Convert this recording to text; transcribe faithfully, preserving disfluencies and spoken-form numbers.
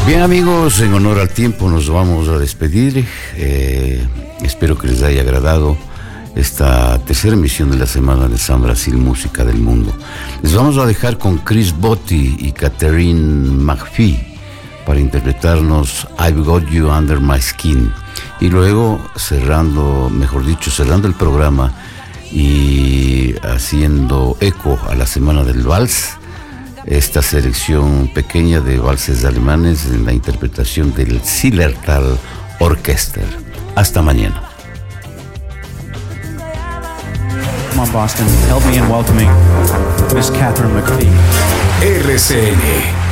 Bien, amigos, en honor al tiempo nos vamos a despedir. Eh, espero que les haya agradado esta tercera emisión de la semana de San Brasil Música del Mundo. Les vamos a dejar con Chris Botti y Catherine McPhee para interpretarnos I've Got You Under My Skin. Y luego cerrando, mejor dicho, cerrando el programa y haciendo eco a la semana del vals, esta selección pequeña de valses alemanes en la interpretación del Zillertal Orchester. Hasta mañana. Come on, Boston, help me in welcoming Miss Catherine McPhee. R C N